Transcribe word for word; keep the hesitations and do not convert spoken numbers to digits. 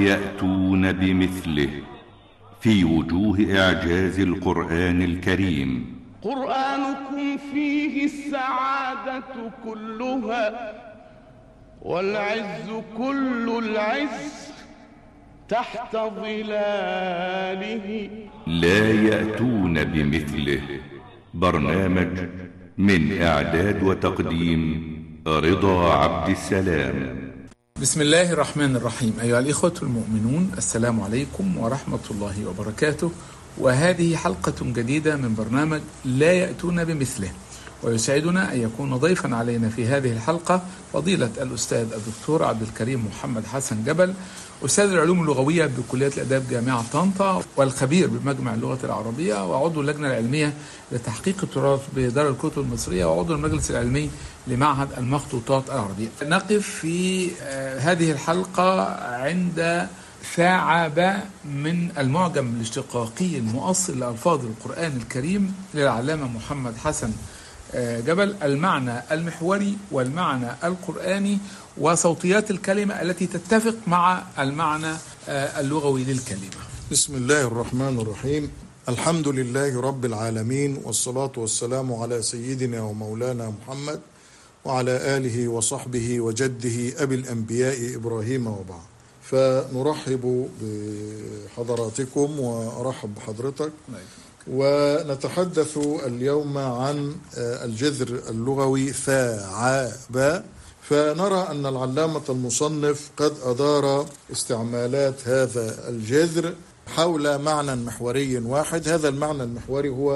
يأتون بمثله في وجوه إعجاز القرآن الكريم. قرآنكم فيه السعادة كلها والعز كل العز تحت ظلاله. لا يأتون بمثله. برنامج من إعداد وتقديم رضا عبد السلام. بسم الله الرحمن الرحيم. أيها الإخوة المؤمنون، السلام عليكم ورحمة الله وبركاته، وهذه حلقة جديدة من برنامج لا يأتون بمثله. ويسعدنا أن يكون ضيفا علينا في هذه الحلقة فضيلة الأستاذ الدكتور عبد الكريم محمد حسن جبل، أستاذ العلوم اللغوية بكلية الآداب جامعة طنطا، والخبير بمجمع اللغة العربية، وعضو اللجنة العلمية لتحقيق التراث بدار الكتب المصرية، وعضو المجلس العلمي لمعهد المخطوطات العربية. نقف في هذه الحلقة عند ثعب من المعجم الاشتقاقي المؤصل لألفاظ القرآن الكريم للعلامة محمد حسن جبل، المعنى المحوري والمعنى القرآني وصوتيات الكلمة التي تتفق مع المعنى اللغوي للكلمة. بسم الله الرحمن الرحيم. الحمد لله رب العالمين، والصلاة والسلام على سيدنا ومولانا محمد وعلى آله وصحبه وجده أبي الأنبياء إبراهيم وبعد. فنرحب بحضراتكم وأرحب بحضرتك، ونتحدث اليوم عن الجذر اللغوي ثاعب. فنرى أن العلامة المصنف قد أدار استعمالات هذا الجذر حول معنى محوري واحد. هذا المعنى المحوري هو